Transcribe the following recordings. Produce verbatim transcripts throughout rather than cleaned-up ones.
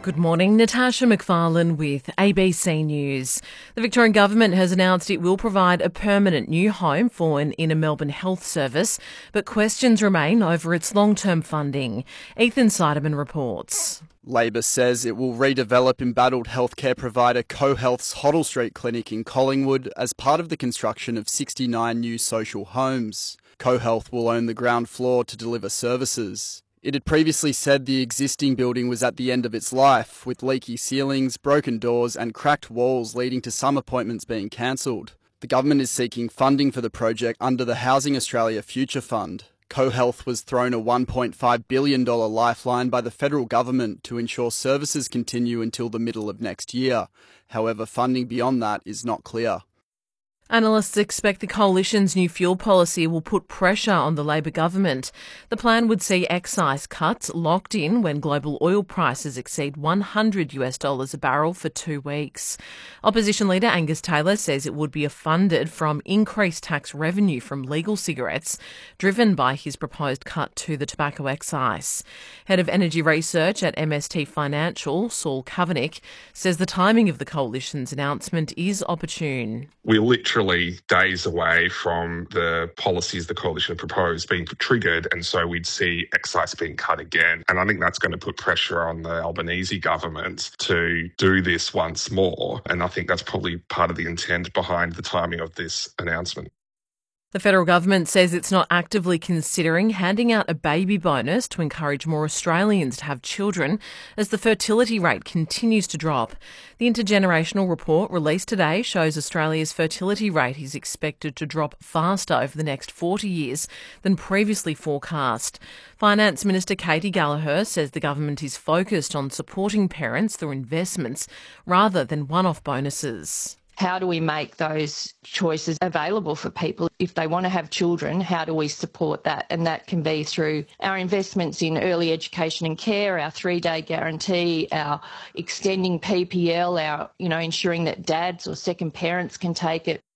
Good morning, Natasha McFarlane with A B C News. The Victorian Government has announced it will provide a permanent new home for an inner Melbourne health service, but questions remain over its long-term funding. Ethan Seideman reports. Labor says it will redevelop embattled healthcare provider CoHealth's Hoddle Street Clinic in Collingwood as part of the construction of sixty-nine new social homes. CoHealth will own the ground floor to deliver services. It had previously said the existing building was at the end of its life, with leaky ceilings, broken doors and cracked walls leading to some appointments being cancelled. The government is seeking funding for the project under the Housing Australia Future Fund. CoHealth was thrown a one point five billion dollars lifeline by the federal government to ensure services continue until the middle of next year. However, funding beyond that is not clear. Analysts expect the Coalition's new fuel policy will put pressure on the Labor government. The plan would see excise cuts locked in when global oil prices exceed one hundred US dollars a barrel for two weeks. Opposition leader Angus Taylor says it would be funded from increased tax revenue from legal cigarettes, driven by his proposed cut to the tobacco excise. Head of Energy Research at M S T Financial, Saul Kavanagh, says the timing of the Coalition's announcement is opportune. We're literally days away from the policies the coalition proposed being triggered, and so we'd see excise being cut again. And I think that's going to put pressure on the Albanese government to do this once more. And I think that's probably part of the intent behind the timing of this announcement. The federal government says it's not actively considering handing out a baby bonus to encourage more Australians to have children as the fertility rate continues to drop. The intergenerational report released today shows Australia's fertility rate is expected to drop faster over the next forty years than previously forecast. Finance Minister Katy Gallagher says the government is focused on supporting parents through investments rather than one-off bonuses. How do we make those choices available for people? If they want to have children, how do we support that? And that can be through our investments in early education and care, our three-day guarantee, our extending P P L, our, you know, ensuring that dads or second parents can take it.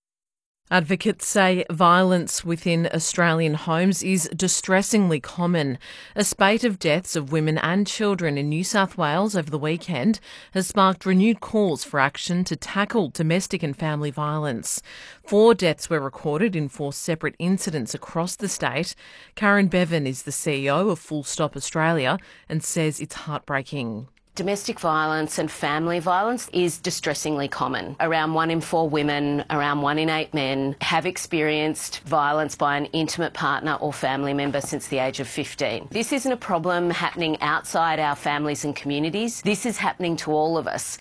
Advocates say violence within Australian homes is distressingly common. A spate of deaths of women and children in New South Wales over the weekend has sparked renewed calls for action to tackle domestic and family violence. Four deaths were recorded in four separate incidents across the state. Karen Bevan is the C E O of Full Stop Australia and says it's heartbreaking. Domestic violence and family violence is distressingly common. Around one in four women, around one in eight men have experienced violence by an intimate partner or family member since the age of fifteen. This isn't a problem happening outside our families and communities. This is happening to all of us.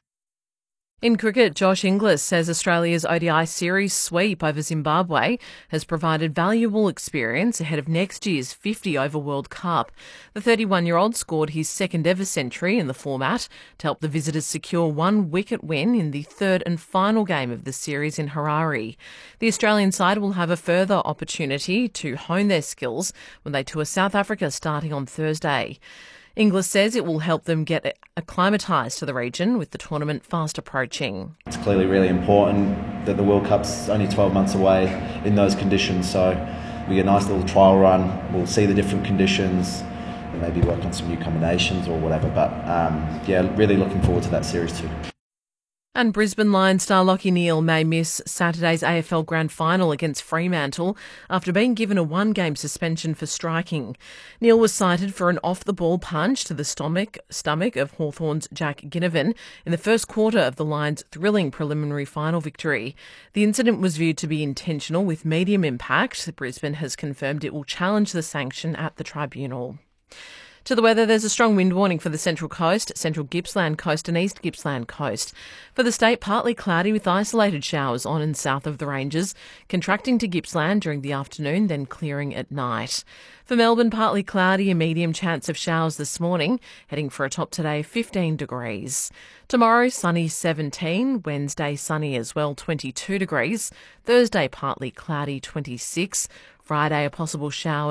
In cricket, Josh Inglis says Australia's O D I series sweep over Zimbabwe has provided valuable experience ahead of next year's fifty over World Cup. The thirty-one-year-old scored his second ever century in the format to help the visitors secure one wicket win in the third and final game of the series in Harare. The Australian side will have a further opportunity to hone their skills when they tour South Africa starting on Thursday. Inglis says it will help them get acclimatised to the region with the tournament fast approaching. It's clearly really important that the World Cup's only twelve months away in those conditions, so we get a nice little trial run, we'll see the different conditions, and maybe work on some new combinations or whatever, but um, yeah, really looking forward to that series too. And Brisbane Lions star Lachie Neale may miss Saturday's A F L Grand Final against Fremantle after being given a one-game suspension for striking. Neale was cited for an off-the-ball punch to the stomach, stomach of Hawthorn's Jack Ginnivan in the first quarter of the Lions' thrilling preliminary final victory. The incident was viewed to be intentional with medium impact. Brisbane has confirmed it will challenge the sanction at the tribunal. To the weather, there's a strong wind warning for the Central Coast, Central Gippsland Coast and East Gippsland Coast. For the state, partly cloudy with isolated showers on and south of the ranges, contracting to Gippsland during the afternoon, then clearing at night. For Melbourne, partly cloudy, a medium chance of showers this morning, heading for a top today fifteen degrees. Tomorrow, sunny seventeen, Wednesday sunny as well twenty-two degrees, Thursday partly cloudy twenty-six, Friday a possible shower